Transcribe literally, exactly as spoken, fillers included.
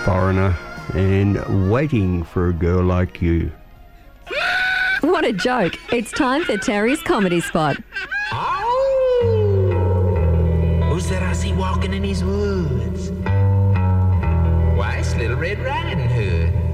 Foreigner and Waiting for a Girl Like You. What a joke. It's time for Terry's Comedy Spot. Oh! Who's that I see walking in these woods? Why, it's Little Red Riding Hood.